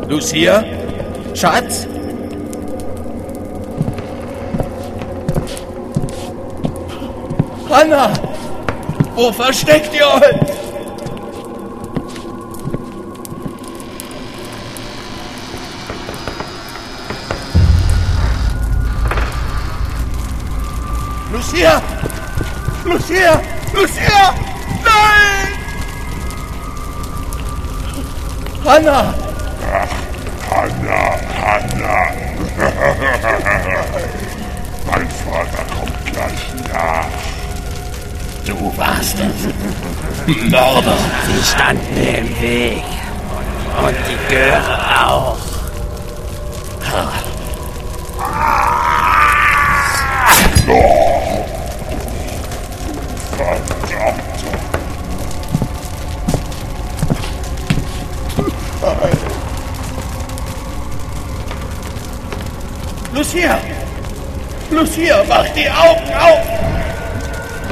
Lucia? Schatz? Hanna! Wo versteckt ihr euch? Lucia! Lucia! Lucia! Nein! Hanna! Hanna! Mein Vater kommt gleich nach. Du warst es. Mörder. Sie standen mir im Weg. Und die Göre auch. Lucia! Lucia, mach die Augen auf!